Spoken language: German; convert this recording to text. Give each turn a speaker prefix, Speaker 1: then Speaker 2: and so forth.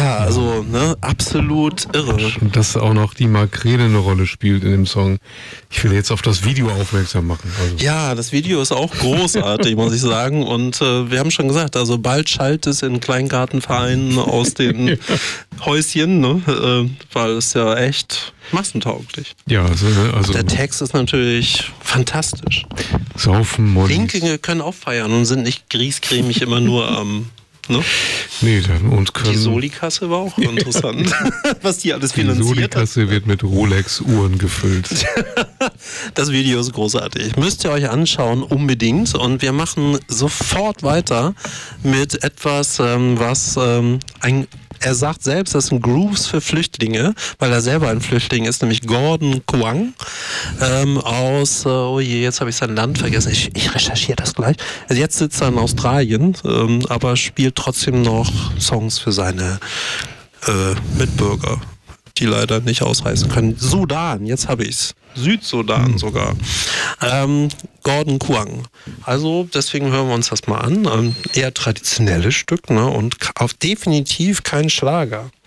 Speaker 1: Ja, also absolut irre.
Speaker 2: Und dass auch noch die Makrele eine Rolle spielt in dem Song. Ich will jetzt auf das Video aufmerksam machen. Also.
Speaker 1: Ja, das Video ist auch großartig, muss ich sagen. Und wir haben schon gesagt, also bald schallt es in Kleingartenvereinen aus den Häuschen, ne? Weil es ja echt massentauglich.
Speaker 2: Ja, also
Speaker 1: der Text ist natürlich fantastisch.
Speaker 2: Saufen, Molly.
Speaker 1: Linke können auch feiern und sind nicht griescremig immer nur am... Ne?
Speaker 2: Nee, und können...
Speaker 1: Die Soli-Kasse war auch interessant, was die alles finanziert.
Speaker 2: Die Soli-Kasse wird mit Rolex-Uhren gefüllt.
Speaker 1: Das Video ist großartig. Müsst ihr euch anschauen, unbedingt. Und wir machen sofort weiter mit etwas, was er sagt selbst, das sind Grooves für Flüchtlinge, weil er selber ein Flüchtling ist, nämlich Gordon Kwang aus, oh je, jetzt habe ich sein Land vergessen, ich recherchiere das gleich. Also jetzt sitzt er in Australien, aber spielt trotzdem noch Songs für seine Mitbürger, die leider nicht ausreisen können. Sudan, jetzt habe ich's. Südsudan sogar. Gordon Kwang. Also deswegen hören wir uns das mal an. Eher traditionelles Stück, ne? Und definitiv kein Schlager.